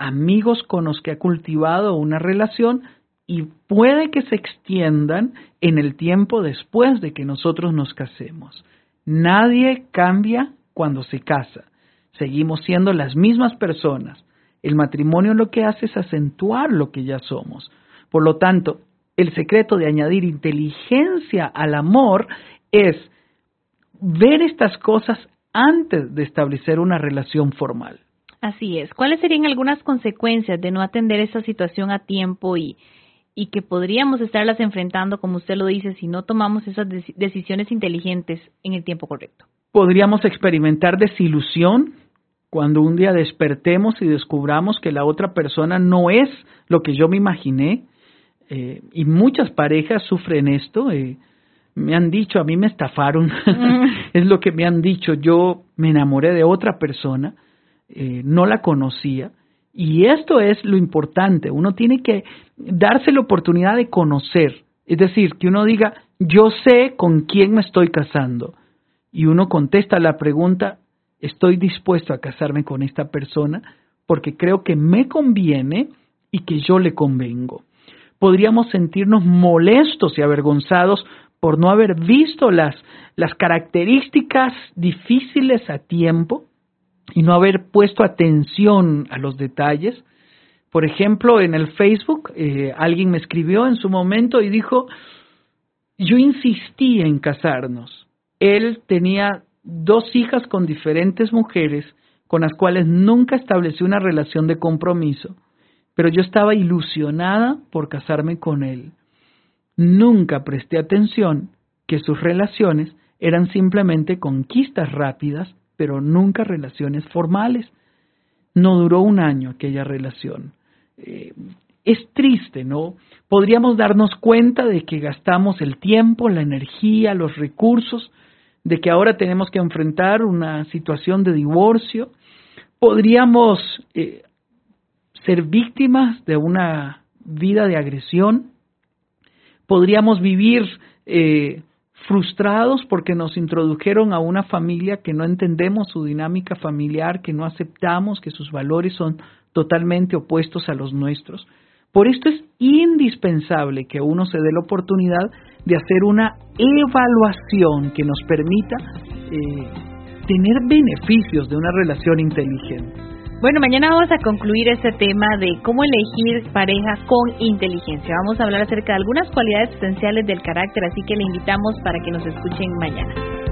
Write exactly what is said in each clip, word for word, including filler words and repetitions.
amigos con los que ha cultivado una relación y puede que se extiendan en el tiempo después de que nosotros nos casemos. Nadie cambia cuando se casa. Seguimos siendo las mismas personas. El matrimonio lo que hace es acentuar lo que ya somos. Por lo tanto, el secreto de añadir inteligencia al amor es ver estas cosas antes de establecer una relación formal. Así es. ¿Cuáles serían algunas consecuencias de no atender esta situación a tiempo y, y que podríamos estarlas enfrentando, como usted lo dice, si no tomamos esas de- decisiones inteligentes en el tiempo correcto? Podríamos experimentar desilusión cuando un día despertemos y descubramos que la otra persona no es lo que yo me imaginé. Eh, y muchas parejas sufren esto. Eh, me han dicho, a mí me estafaron. Mm. Es lo que me han dicho. Yo me enamoré de otra persona. Eh, no la conocía, y esto es lo importante. Uno tiene que darse la oportunidad de conocer, es decir, que uno diga, yo sé con quién me estoy casando, y uno contesta la pregunta, estoy dispuesto a casarme con esta persona porque creo que me conviene y que yo le convengo. Podríamos sentirnos molestos y avergonzados por no haber visto las, las características difíciles a tiempo y no haber puesto atención a los detalles. Por ejemplo, en el Facebook, eh, alguien me escribió en su momento y dijo, yo insistí en casarnos. Él tenía dos hijas con diferentes mujeres con las cuales nunca estableció una relación de compromiso, pero yo estaba ilusionada por casarme con él. Nunca presté atención que sus relaciones eran simplemente conquistas rápidas, pero nunca relaciones formales. No duró un año aquella relación. Eh, es triste, ¿no? Podríamos darnos cuenta de que gastamos el tiempo, la energía, los recursos, de que ahora tenemos que enfrentar una situación de divorcio. Podríamos eh, ser víctimas de una vida de agresión. Podríamos vivir eh, frustrados porque nos introdujeron a una familia que no entendemos su dinámica familiar, que no aceptamos, que sus valores son totalmente opuestos a los nuestros. Por esto es indispensable que uno se dé la oportunidad de hacer una evaluación que nos permita eh, tener beneficios de una relación inteligente. Bueno, mañana vamos a concluir este tema de cómo elegir pareja con inteligencia. Vamos a hablar acerca de algunas cualidades esenciales del carácter, así que le invitamos para que nos escuchen mañana.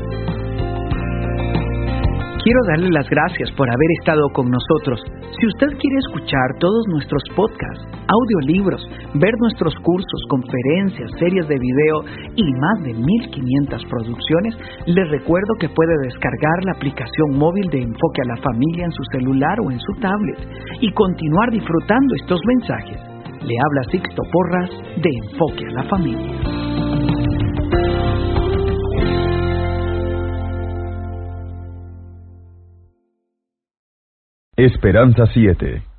Quiero darle las gracias por haber estado con nosotros. Si usted quiere escuchar todos nuestros podcasts, audiolibros, ver nuestros cursos, conferencias, series de video y más de mil quinientas producciones, le recuerdo que puede descargar la aplicación móvil de Enfoque a la Familia en su celular o en su tablet y continuar disfrutando estos mensajes. Le habla Sixto Porras de Enfoque a la Familia. Esperanza siete.